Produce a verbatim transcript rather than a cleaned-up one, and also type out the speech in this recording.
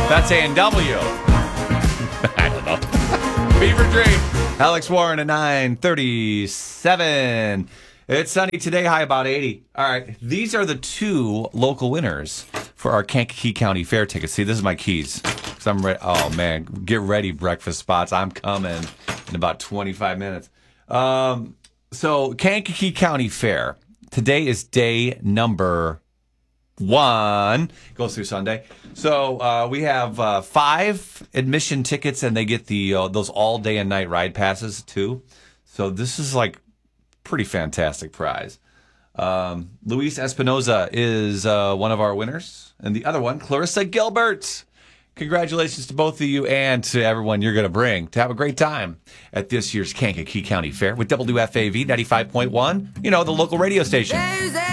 That's A and W. I don't know. Fever Dream. Alex Warren at nine thirty-seven. It's sunny today, high about eighty. All right, these are the two local winners for our Kankakee County Fair tickets. See, this is my keys. Cause I'm ready. Oh, man, get ready, breakfast spots. I'm coming in about twenty-five minutes. Um, so, Kankakee County Fair. Today is day number one. Goes through Sunday. So, uh, we have uh, five admission tickets, and they get the uh, those all-day and night ride passes, too. So, this is like pretty fantastic prize. Um, Luis Espinoza is uh, one of our winners, and the other one, Clarissa Gilbert. Congratulations to both of you and to everyone you're going to bring to have a great time at this year's Kankakee County Fair with W F A V ninety-five point one, you know, the local radio station.